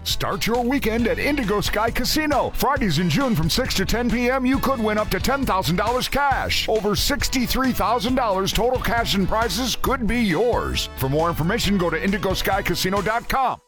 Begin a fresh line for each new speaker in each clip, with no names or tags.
Start your weekend at Indigo Sky Casino. Fridays in June from 6 to 10 p.m., you could win up to $10,000 cash. Over $63,000 total cash and prizes could be yours. For more information, go to indigoskycasino.com.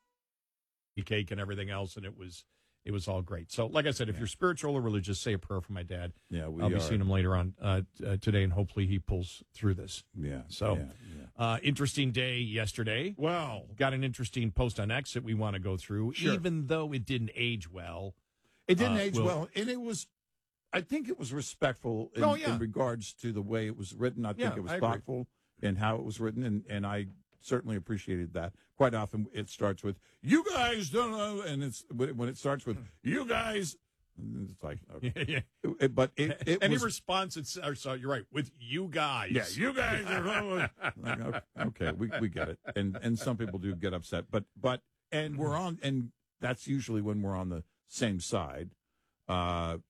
Cake and everything else, and it was all great. So, like I said, if you're spiritual or religious, say a prayer for my dad.
Yeah,
I'll be seeing him later on today, and hopefully he pulls through this.
Yeah.
So, interesting day yesterday.
Well,
got an interesting post on X that we want to go through, even though it didn't age well.
It didn't age well, and it was. I think it was respectful in regards to the way it was written. I think it was thoughtful in how it was written, and I certainly appreciated that. Quite often it starts with, you guys don't know, and it's when it starts with, you guys, it's like, okay. But it
any
was,
response, so you're right, with you guys.
Yeah, you guys are like, okay, we get it. And some people do get upset, but we're on, and that's usually when we're on the same side, and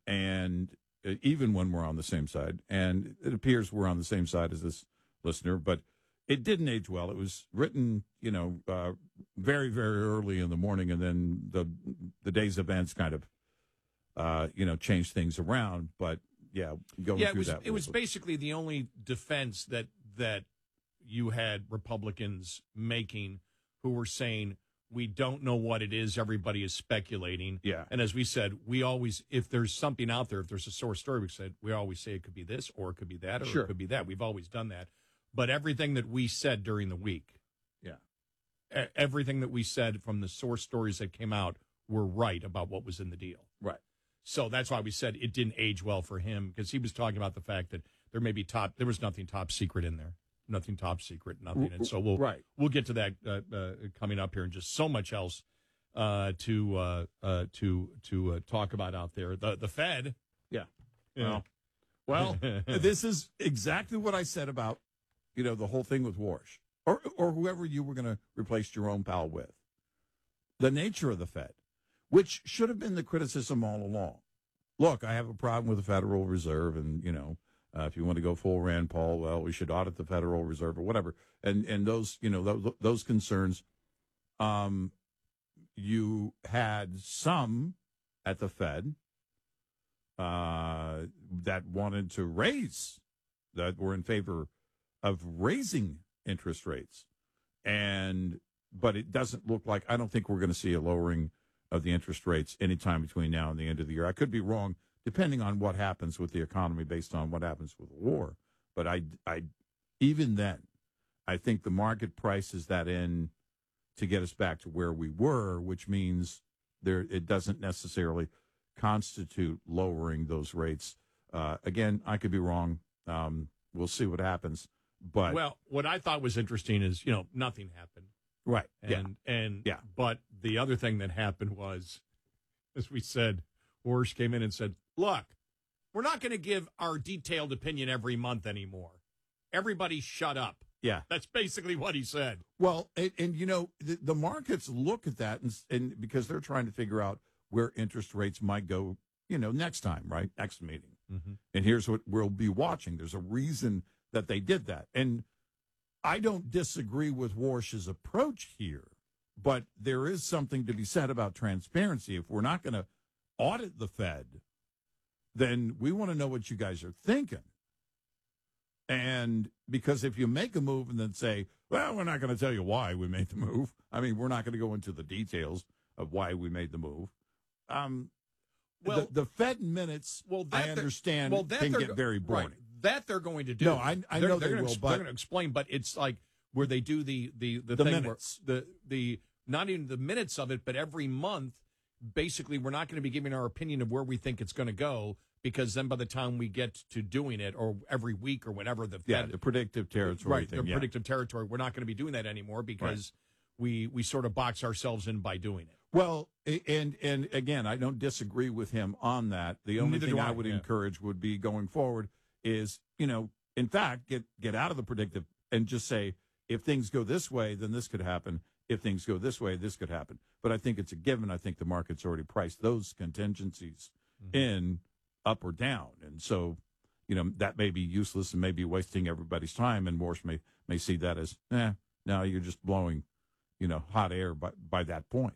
even when we're on the same side, and it appears we're on the same side as this listener, but it didn't age well. It was written, very, very early in the morning, and then the day's events kind of, changed things around. But through that.
It was basically the only defense that you had Republicans making, who were saying, we don't know what it is. Everybody is speculating.
Yeah.
And as we said, we always, if there's something out there, if there's a source story, we always say it could be this, or it could be that, or it could be that. We've always done that. But everything that we said during the week, everything that we said from the source stories that came out were right about what was in the deal.
Right.
So that's why we said it didn't age well for him, because he was talking about the fact that there was nothing top secret in there. Nothing top secret, nothing. And so we'll get to that coming up here, and just so much else to talk about out there. The Fed.
Yeah. Well, this is exactly what I said about the whole thing with Warsh, or whoever you were going to replace Jerome Powell with. The nature of the Fed, which should have been the criticism all along. Look, I have a problem with the Federal Reserve, and, if you want to go full Rand Paul, well, we should audit the Federal Reserve or whatever. And those, those concerns, you had some at the Fed that wanted to raise, that were in favor of raising interest rates. But it doesn't look like, I don't think we're going to see a lowering of the interest rates anytime between now and the end of the year. I could be wrong, depending on what happens with the economy based on what happens with the war. But I even then, I think the market prices that in to get us back to where we were, which means it doesn't necessarily constitute lowering those rates. Again, I could be wrong. We'll see what happens. But
what I thought was interesting is, nothing happened.
Right.
But the other thing that happened was, as we said, Warsh came in and said, look, we're not going to give our detailed opinion every month anymore. Everybody shut up.
Yeah.
That's basically what he said.
Well, the markets look at that and because they're trying to figure out where interest rates might go, next time, right? Next meeting.
Mm-hmm.
And here's what we'll be watching. There's a reason that they did that. And I don't disagree with Warsh's approach here, but there is something to be said about transparency. If we're not going to audit the Fed, then we want to know what you guys are thinking. And because if you make a move and then say, well, we're not going to tell you why we made the move. I mean, we're not going to go into the details of why we made the move. The Fed minutes, I understand, can get very boring.
Right. That they're going to do.
No, I know they will.
They're going to explain, but it's like where they do the thing
minutes.
where the not even the minutes of it, but every month, basically, we're not going to be giving our opinion of where we think it's going to go, because then by the time we get to doing it, or every week or whenever the
predictive territory
thing, predictive territory, we're not going to be doing that anymore, because we sort of box ourselves in by doing it.
Well, and again, I don't disagree with him on that. The only thing I would encourage would be going forward is, in fact, get out of the predictive and just say, if things go this way, then this could happen. If things go this way, this could happen. But I think it's a given. I think the market's already priced those contingencies in, up or down. And so, that may be useless and may be wasting everybody's time. And Warsh may see that as, no, you're just blowing, hot air by that point.